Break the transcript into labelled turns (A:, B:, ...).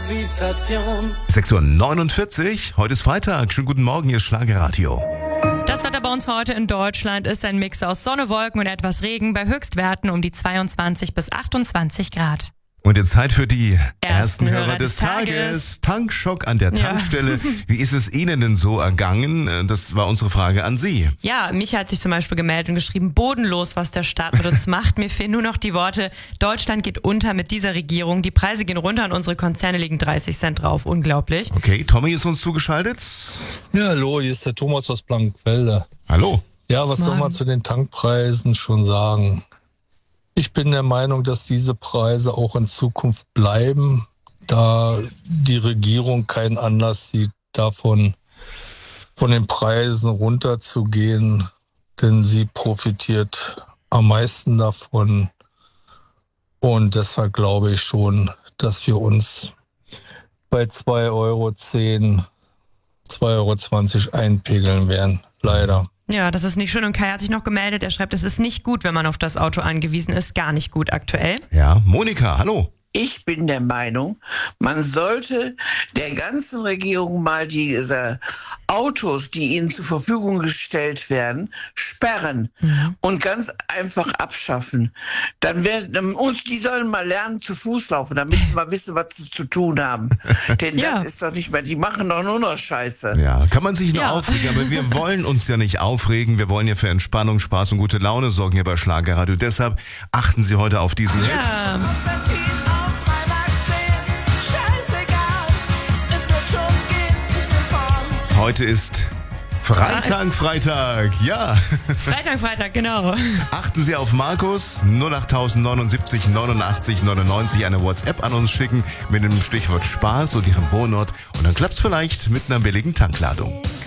A: Gravitation.
B: 6:49 Uhr, heute ist Freitag. Schönen guten Morgen, hier ist Schlagerradio.
C: Das Wetter bei uns heute in Deutschland ist ein Mix aus Sonne, Wolken und etwas Regen bei Höchstwerten um die 22 bis 28 Grad.
B: Und jetzt Zeit für die
C: Ersten
B: Hörer
C: Hörer
B: des
C: des
B: Tages. Tankschock an der Tankstelle. Wie ist es Ihnen denn so ergangen? Das war unsere Frage an Sie.
C: Ja, Micha hat sich zum Beispiel gemeldet und geschrieben, bodenlos, was der Staat mit uns macht. Mir fehlen nur noch die Worte, Deutschland geht unter mit dieser Regierung. Die Preise gehen runter und unsere Konzerne legen 30 Cent drauf. Unglaublich.
B: Okay, Tommy ist uns zugeschaltet.
D: Ja, hallo, hier ist der Thomas aus Blankenfelde.
B: Hallo.
D: Ja, was soll man zu den Tankpreisen schon sagen? Ich bin der Meinung, dass diese Preise auch in Zukunft bleiben, da die Regierung keinen Anlass sieht, davon von den Preisen runterzugehen, denn sie profitiert am meisten davon. Und deshalb glaube ich schon, dass wir uns bei 2,10 €, 2,20 € einpegeln werden. Leider.
C: Ja, das ist nicht schön. Und Kai hat sich noch gemeldet. Er schreibt, es ist nicht gut, wenn man auf das Auto angewiesen ist. Gar nicht gut aktuell.
B: Ja, Monika, hallo.
E: Ich bin der Meinung, man sollte der ganzen Regierung mal diese Autos, die ihnen zur Verfügung gestellt werden, sperren und ganz einfach abschaffen. Dann werden die sollen mal lernen zu Fuß laufen, damit sie mal wissen, was sie zu tun haben. Denn das ist doch nicht mehr, die machen doch nur noch Scheiße.
B: Ja, kann man sich nur aufregen, aber wir wollen uns ja nicht aufregen. Wir wollen ja für Entspannung, Spaß und gute Laune sorgen hier bei Schlagerradio. Deshalb achten Sie heute auf diesen Hit. Heute ist Freitag, ja.
C: Freitag, genau.
B: Achten Sie auf Markus, 08079 89 99, eine WhatsApp an uns schicken mit dem Stichwort Spaß und Ihrem Wohnort und dann klappt's vielleicht mit einer billigen Tankladung.